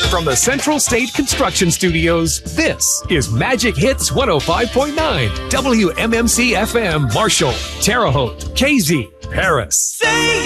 From the Central State Construction Studios, this is Magic Hits 105.9, WMMC FM, Marshall, Terre Haute, KZ, Paris. Say